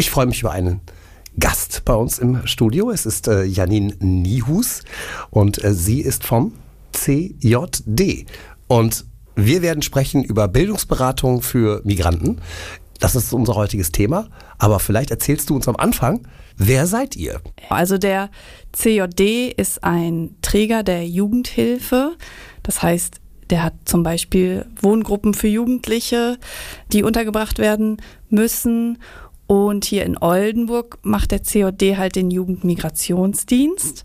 Ich freue mich über einen Gast bei uns im Studio. Es ist Janine Niehus und sie ist vom CJD. Und wir werden sprechen über Bildungsberatung für Migranten. Das ist unser heutiges Thema. Aber vielleicht erzählst du uns am Anfang, wer seid ihr? Also der CJD ist ein Träger der Jugendhilfe. Das heißt, der hat zum Beispiel Wohngruppen für Jugendliche, die untergebracht werden müssen. Und hier in Oldenburg macht der CJD halt den Jugendmigrationsdienst.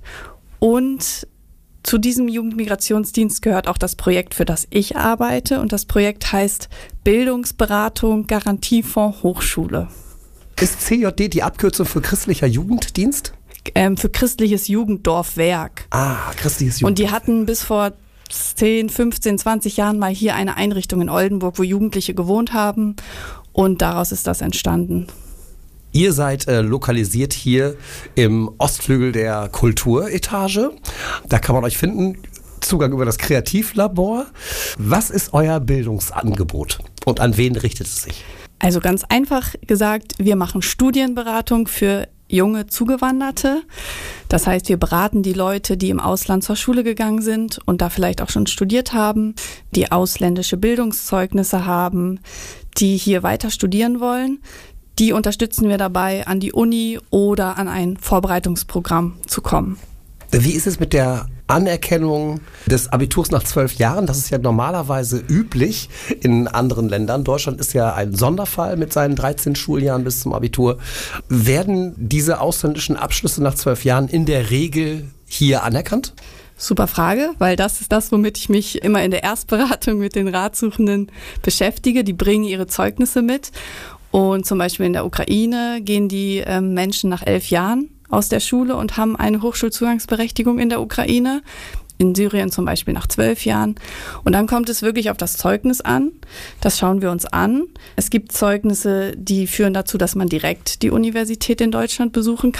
Und zu diesem Jugendmigrationsdienst gehört auch das Projekt, für das ich arbeite. Und das Projekt heißt Bildungsberatung Garantiefonds Hochschule. Ist CJD die Abkürzung für christlicher Jugenddienst? Für christliches Jugenddorfwerk. Christliches Jugenddorfwerk. Und die hatten bis vor 10, 15, 20 Jahren mal hier eine Einrichtung in Oldenburg, wo Jugendliche gewohnt haben. Und daraus ist das entstanden. Ihr seid lokalisiert hier im Ostflügel der Kulturetage. Da kann man euch finden. Zugang über das Kreativlabor. Was ist euer Bildungsangebot und an wen richtet es sich? Also ganz einfach gesagt, wir machen Studienberatung für junge Zugewanderte. Das heißt, wir beraten die Leute, die im Ausland zur Schule gegangen sind und da vielleicht auch schon studiert haben, die ausländische Bildungszeugnisse haben, die hier weiter studieren wollen. Die unterstützen wir dabei, an die Uni oder an ein Vorbereitungsprogramm zu kommen. Wie ist es mit der Anerkennung des Abiturs nach 12 Jahren? Das ist ja normalerweise üblich in anderen Ländern. Deutschland ist ja ein Sonderfall mit seinen 13 Schuljahren bis zum Abitur. Werden diese ausländischen Abschlüsse nach 12 Jahren in der Regel hier anerkannt? Super Frage, weil das ist das, womit ich mich immer in der Erstberatung mit den Ratsuchenden beschäftige. Die bringen ihre Zeugnisse mit. Und zum Beispiel in der Ukraine gehen die Menschen nach 11 Jahren aus der Schule und haben eine Hochschulzugangsberechtigung in der Ukraine. In Syrien zum Beispiel nach 12 Jahren. Und dann kommt es wirklich auf das Zeugnis an. Das schauen wir uns an. Es gibt Zeugnisse, die führen dazu, dass man direkt die Universität in Deutschland besuchen kann.